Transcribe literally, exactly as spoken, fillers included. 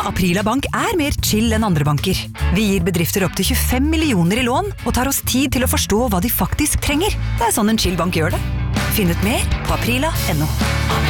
Aprila Bank er mer chill enn andre banker. Vi gir bedrifter opp til tjuefem millioner i lån, og tar oss tid til å forstå hva de faktisk trenger. Det er sånn en chill bank gjør det. Finn ut mer på aprila punktum no.